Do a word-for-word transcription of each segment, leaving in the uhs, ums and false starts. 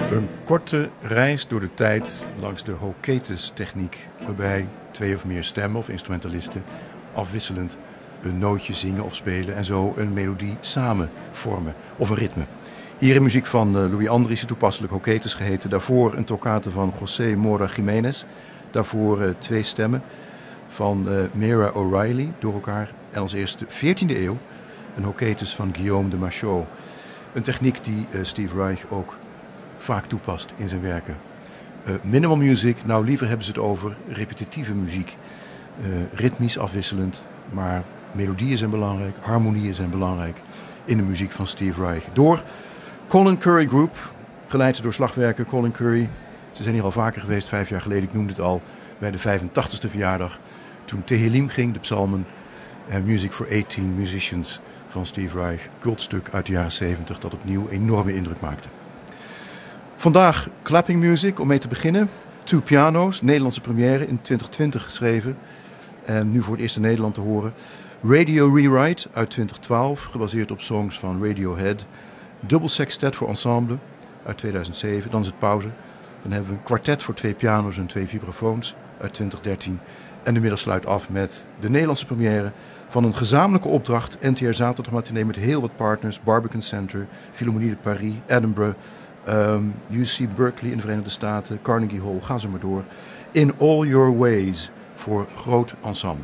Een korte reis door de tijd langs de Hoketus-techniek, waarbij twee of meer stemmen of instrumentalisten afwisselend een nootje zingen of spelen en zo een melodie samen vormen, of een ritme. Hier in muziek van Louis Andriessen, toepasselijk Hoketus geheten. Daarvoor een toccate van José Mora Jiménez. Daarvoor uh, twee stemmen van uh, Mira O'Reilly door elkaar. En als eerste veertiende eeuw een Hoketus van Guillaume de Machaut. Een techniek die uh, Steve Reich ook vaak toepast in zijn werken. Uh, minimal music, nou liever hebben ze het over repetitieve muziek. Uh, ritmisch afwisselend, maar melodieën zijn belangrijk, harmonieën zijn belangrijk in de muziek van Steve Reich. Door Colin Currie Group, geleid door slagwerker Colin Currie. Ze zijn hier al vaker geweest, vijf jaar geleden, ik noemde het al, bij de vijfentachtigste verjaardag. Toen Tehillim ging, de psalmen, en Music for achttien Musicians van Steve Reich. Cultstuk uit de jaren zeventig dat opnieuw enorme indruk maakte. Vandaag clapping music, om mee te beginnen. Two Piano's, Nederlandse première in twintig twintig geschreven. En nu voor het eerst in Nederland te horen. Radio Rewrite uit twintig twaalf, gebaseerd op songs van Radiohead. Dubbel sextet voor ensemble uit tweeduizend zeven. Dan is het pauze. Dan hebben we een kwartet voor twee piano's en twee vibrafoons uit twintig dertien. En de middag sluit af met de Nederlandse première van een gezamenlijke opdracht. N T R Zaterdagmatinee met heel wat partners. Barbican Center, Philharmonie de Paris, Edinburgh, um, U C Berkeley in de Verenigde Staten, Carnegie Hall, ga zo maar door. In All Your Ways voor groot ensemble.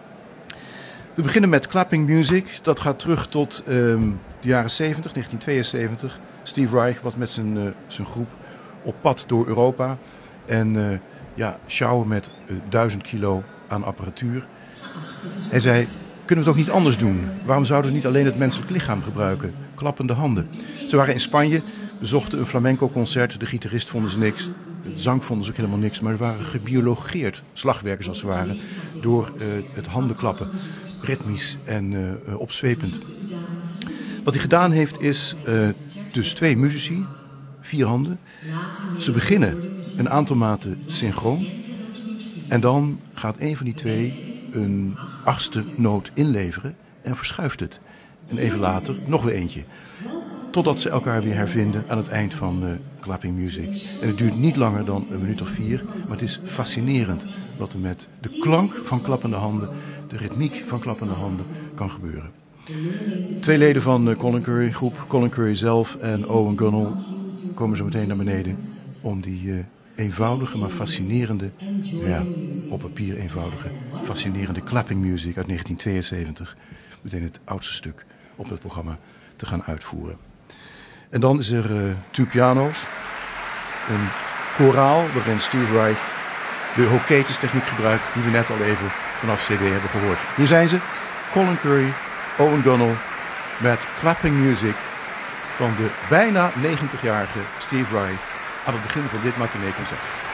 We beginnen met clapping music. Dat gaat terug tot um, de jaren zeventig, negentien tweeënzeventig. Steve Reich was met zijn, uh, zijn groep op pad door Europa. En uh, ja, sjouwen met uh, duizend kilo aan apparatuur. Hij zei, kunnen we het ook niet anders doen? Waarom zouden we niet alleen het menselijk lichaam gebruiken? Klappende handen. Ze waren in Spanje, bezochten een flamenco concert. De gitarist vonden ze niks. De zang vonden ze ook helemaal niks. Maar ze waren gebiologeerd, slagwerkers als ze waren, door uh, het handenklappen. Ritmisch en uh, opzwepend. Wat hij gedaan heeft is uh, dus twee muzici, vier handen. Ze beginnen een aantal maten synchroon. En dan gaat een van die twee een achtste noot inleveren en verschuift het. En even later nog weer eentje. Totdat ze elkaar weer hervinden aan het eind van uh, clapping music. En het duurt niet langer dan een minuut of vier. Maar het is fascinerend wat er met de klank van klappende handen, de ritmiek van klappende handen kan gebeuren. Twee leden van de Colin Currie groep, Colin Currie zelf en Owen Gunnell, komen zo meteen naar beneden om die uh, eenvoudige maar fascinerende, ja, op papier eenvoudige, fascinerende clapping music uit negentien tweeënzeventig, meteen het oudste stuk op het programma, te gaan uitvoeren. En dan is er uh, Two Piano's, een koraal waarin Steve Reich de Hoketus techniek gebruikt die we net al even vanaf C D hebben gehoord. Hier zijn ze, Colin Currie, Owen Gunnell met clapping music van de bijna negentigjarige Steve Reich aan het begin van dit matineeconcert.